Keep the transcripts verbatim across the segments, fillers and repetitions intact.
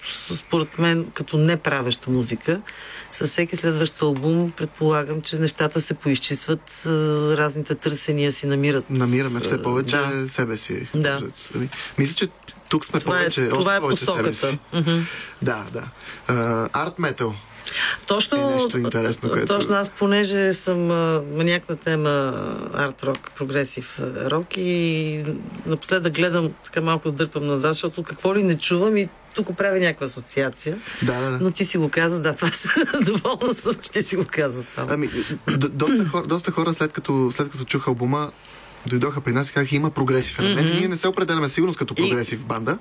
според мен, като неправеща музика, със всеки следващ албум предполагам, че нещата се поизчистват, разните търсения си намират. Намираме все повече да. себе си. Да. Мисля, че тук сме това повече, е, още е повече себе си. Mm-hmm. Да, да. Арт метал. Точно, е нещо интересно, което... точно аз, понеже съм а, маняк на тема арт-рок, прогресив рок и напоследък гледам, така малко дърпам назад, защото какво ли не чувам и тук прави някаква асоциация. Да, да, да. Но ти си го каза, да, това са доволна съм, че ти си го каза сам. Ами, д- доста, хора, доста хора след като, след като чуха албума, дойдоха при нас и казаха, има прогресив елемент. Mm-hmm. Ние не се определяме сигурност като прогресив и... банда.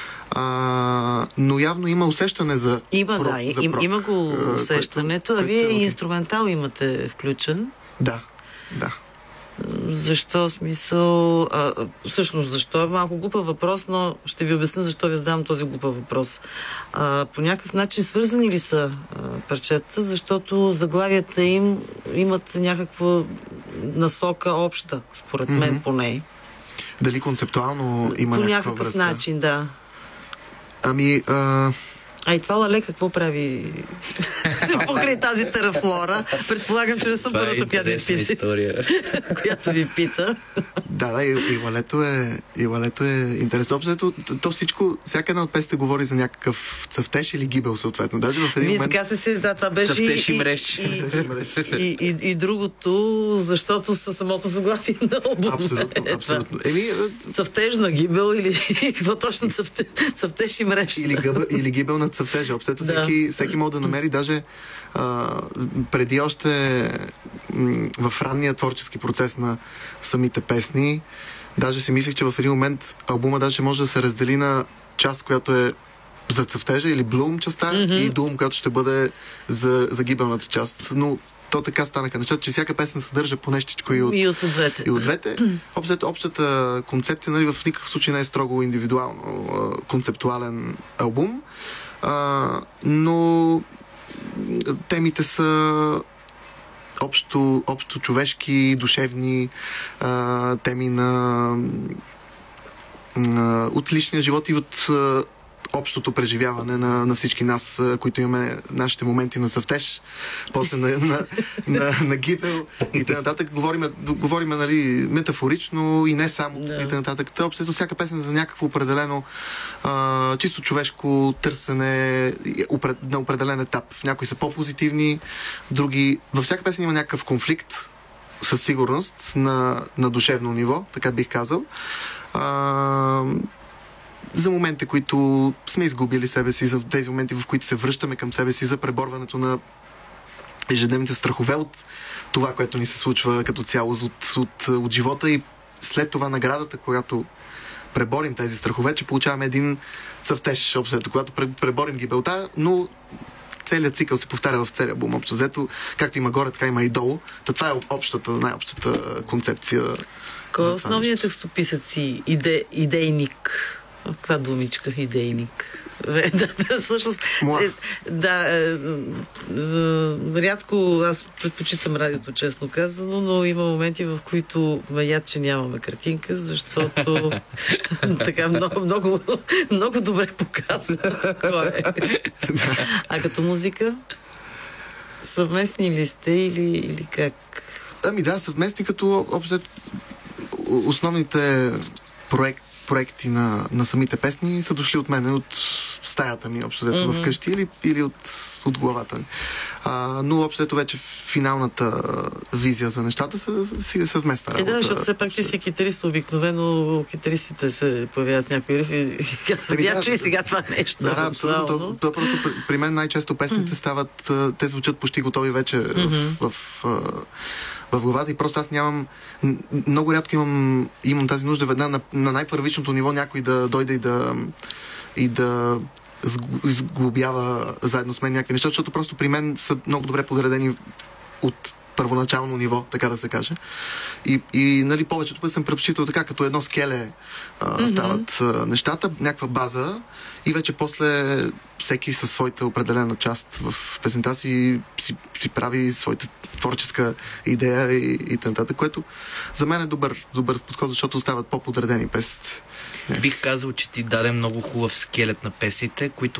А, но явно има усещане за Има, про, да, за им, про, има го усещането, а вие и инструментал имате включен. Да, да. Защо смисъл... А, всъщност, защо е малко глупав въпрос, но ще ви обясня защо ви задавам този глупав въпрос. А, по някакъв начин свързани ли са а, парчета, защото заглавията им имат някаква насока обща, според мен, mm-hmm. поне. Дали концептуално има по някаква някакъв връзка? начин, да. Ами... А... А и това Лале какво прави покрай тази терафлора? Предполагам, че не съм първата, която ви пита. която ви пита. Да, да, и, и Лалето е, и Лалето е интересно. Общо, то всичко, всяка една от песните говори за някакъв цъфтеж или гибел, съответно. Даже в един Вие момент... така се, да, това беше цъфтеж и, и, мреж. И, и, и, и, и другото, защото със самото заглавие на албума. Абсолютно, абсолютно. Еми, цъфтеж на гибел или какво точно цъфте, цъфтеж и мреж? Или, гъб, или гибел на цъфтежа. Обсето да. всеки, всеки може да намери, даже а, преди още м, в ранния творчески процес на самите песни, даже си мислех, че в един момент албума даже може да се раздели на част, която е за цъфтежа или блум частта, mm-hmm. и дум, която ще бъде за, за гибелната част. Но то така станаха нещата, че всяка песен съдържа по нещичко и от, и от двете. И от двете. Общата, общата концепция, нали, в никакъв случай не е строго индивидуално а, концептуален албум, а, но темите са общо, общо човешки, душевни а, теми на а, от личния живот и от а, общото преживяване на, на всички нас, които имаме нашите моменти на съвтеж, после на, на, на, на гибел и т.н. Говориме, говориме нали, метафорично и не само да. И т.н. Общо всяка песен за някакво определено а, чисто човешко търсене на определен етап. Някои са по-позитивни, други... Във всяка песен има някакъв конфликт, със сигурност, на, на душевно ниво, така бих казал. А, за моментите, които сме изгубили себе си, за тези моменти, в които се връщаме към себе си, за преборването на ежедневните страхове от това, което ни се случва като цяло от, от, от живота и след това наградата, която преборим тези страхове, че получаваме един цъфтеж, общо, когато преборим гибелта, но целият цикъл се повтаря в целия албум, общо взето, както има горе, така има и долу. Та това е общата, най-общата концепция. Кой е основният текстописец и иде, идейник? Каква думичка, идейник? да, да, всъщност, е, да, е, е, рядко аз предпочитам радиото, честно казано, но има моменти, в които ме яд, че нямаме картинка, защото така много, много, много добре показва кой е. А като музика? Съвместни ли сте или, или как? Ами да, съвместни, като общо основните проекти проекти на, на самите песни са дошли от мен, от стаята ми, общо mm-hmm. вкъщи или, или от, от главата ми. А, но общо вече финалната визия за нещата са, са съвместна работа. Е, да, защото все пак ти си китарист, обикновено китаристите се появяват с някои рифи и казват, я чуй сега това нещо. Да, да, абсолютно. То, то просто при, при мен най-често песните mm-hmm. стават, те звучат почти готови вече mm-hmm. в, в, в главата и просто аз нямам, много рядко имам, имам тази нужда веднага на, на най-първичното ниво някой да дойде и да и да изглобява заедно с мен някакви неща, защото просто при мен са много добре подредени от първоначално ниво, така да се каже. И, и нали, повечето път съм предпочитал така, като едно скеле а, mm-hmm. стават а, нещата, някаква база и вече после всеки със своята определена част в песента си, си, си прави своята творческа идея и, и т.н., което за мен е добър, добър подход, защото стават по-подредени песните. Бих казал, че ти даде много хубав скелет на песните, които